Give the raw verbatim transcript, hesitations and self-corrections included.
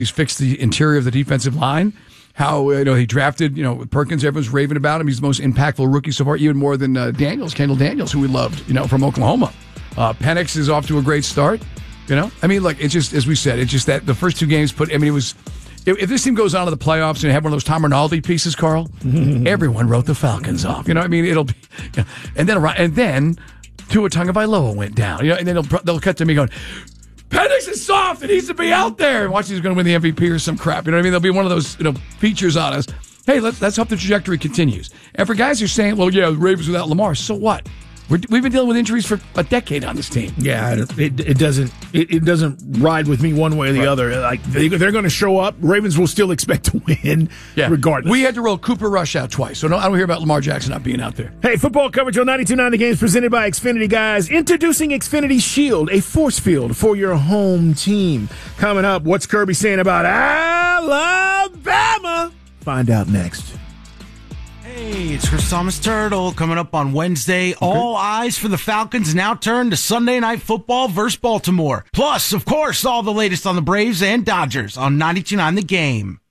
He's fixed the interior of the defensive line. How you know he drafted, you know, Perkins. Everyone's raving about him. He's the most impactful rookie so far, even more than uh, Daniels, Kendall Daniels, who we loved, you know, from Oklahoma. Uh, Penix is off to a great start. You know, I mean, look, it's just as we said, it's just that the first two games put. I mean, it was if, if this team goes on to the playoffs and have one of those Tom Rinaldi pieces, Carl, everyone wrote the Falcons off. You know, I mean, it'll be, you know, and then and then Tua Tagovailoa went down. You know, and then they'll they'll cut to me going, Penix is soft. It needs to be out there. And watch, he's going to win the M V P or some crap. You know what I mean? There'll be one of those, you know, features on us. Hey, let's let's hope the trajectory continues. And for guys who are saying, well, yeah, the Ravens without Lamar, so what? We're, we've been dealing with injuries for a decade on this team. Yeah, it, it doesn't it, it doesn't ride with me one way or the right. other. Like they, they're going to show up. Ravens will still expect to win, yeah. regardless. We had to roll Cooper Rush out twice, so no, I don't hear about Lamar Jackson not being out there. Hey, football coverage on ninety-two point nine The Game is presented by Xfinity, guys. Introducing Xfinity Shield, a force field for your home team. Coming up, what's Kirby saying about Alabama? Find out next. Hey, it's Chris Thomas Turtle coming up on Wednesday. Okay. All eyes for the Falcons now turn to Sunday Night Football versus Baltimore. Plus, of course, all the latest on the Braves and Dodgers on ninety-two point nine The Game.